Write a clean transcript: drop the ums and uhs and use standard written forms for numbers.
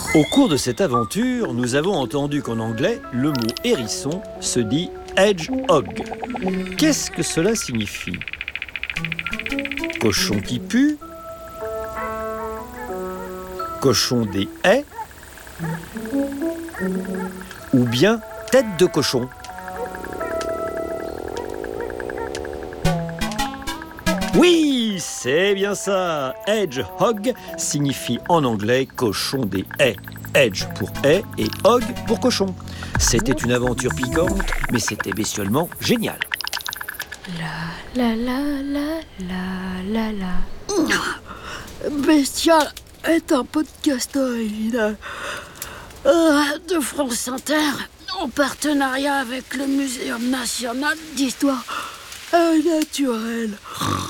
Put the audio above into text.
Au cours de cette aventure, nous avons entendu qu'en anglais, le mot hérisson se dit hedgehog. Qu'est-ce que cela signifie? Cochon qui pue? Cochon des haies? Ou bien tête de cochon? Oui, c'est bien ça. Hedgehog signifie en anglais cochon des haies. Hedge pour haie et hog pour cochon. C'était une aventure piquante, mais c'était bestialement génial. La la la la la la. Bestial est un podcast original de France Inter en partenariat avec le Muséum national d'histoire naturelle.